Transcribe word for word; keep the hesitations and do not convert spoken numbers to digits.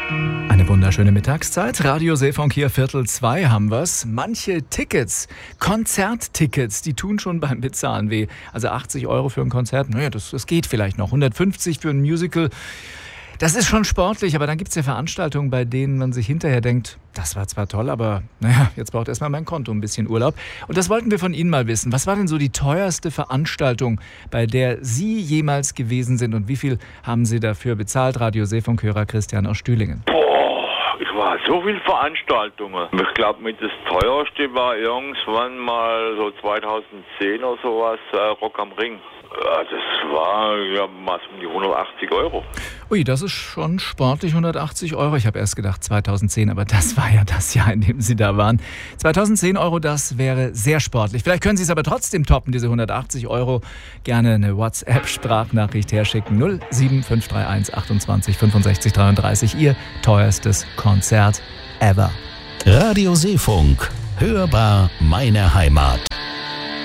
Eine wunderschöne Mittagszeit. Radio Seefunk hier, Viertel zwei haben wir's. Manche Tickets, Konzerttickets, die tun schon beim Bezahlen weh. Also achtzig Euro für ein Konzert, naja, das, das geht vielleicht noch. hundertfünfzig für ein Musical, das ist schon sportlich. Aber dann gibt's ja Veranstaltungen, bei denen man sich hinterher denkt, das war zwar toll, aber naja, jetzt braucht erstmal mein Konto ein bisschen Urlaub. Und das wollten wir von Ihnen mal wissen. Was war denn so die teuerste Veranstaltung, bei der Sie jemals gewesen sind? Und wie viel haben Sie dafür bezahlt? Radio Seefunkhörer Christian aus Stühlingen. War so viele Veranstaltungen. Ich glaube, mit das teuerste war irgendwann mal so zweitausendzehn oder sowas, äh, Rock am Ring. Ja, das war ja mal um die hundertachtzig Euro. Ui, das ist schon sportlich, hundertachtzig Euro. Ich habe erst gedacht zweitausendzehn, aber das war ja das Jahr, in dem Sie da waren. zweitausendzehn Euro, das wäre sehr sportlich. Vielleicht können Sie es aber trotzdem toppen, diese hundertachtzig Euro. Gerne eine WhatsApp-Sprachnachricht herschicken. null sieben fünf drei eins achtundzwanzig fünfundsechzig dreiunddreißig. Ihr teuerstes Konzert ever. Radio Seefunk. Hörbar meine Heimat.